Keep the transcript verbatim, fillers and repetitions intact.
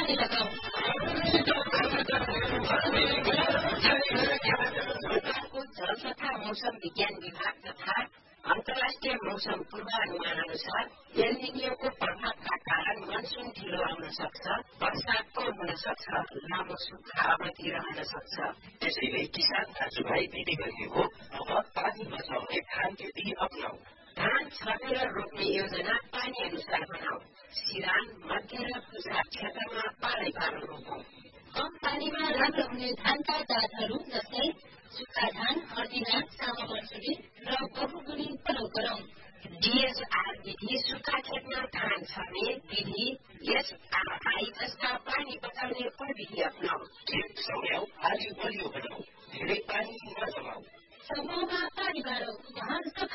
बाली लगाऊ। जल तथा मौसम विज्ञान विभाग तथा अन्तर्राष्ट्रिय मौसम पूर्वानुमान अनुसार एल निनो प्रभावका कारण मनसुन ढिलो आउन सक्छ, वर्षा कम हुन सक्छ, लामो सुक्खा अवधि रहन सक्छ। त्यसैले किसान दाजुभाइ दिदीबहिनीको अब पानी बचाउने धान खेती अपनाऊ। धान छरेर रोप्ने योजना पानी अनुसार बनाऊ। सिरान, मध्य र गुजरात क्षेत्रमा पारै पारो रोपौं। कम पानीमा राम्रो हुने धानका जातहरू जस्तै सुक्खा धान, हर्दिना, सामवर्षुली र बहुगुणी प्रयोग गरौं। डीएसआर विधि सुक्खा खेतमा धान छर्ने विधि, एसआरआई जस्ता पानी बचाउने प्रविधि अपनाऊ। खेत सम्याउ, आली बलियो बनाऊ, धेरै पानी नजमाऊ। समूहमा पानी बाँडौ, धान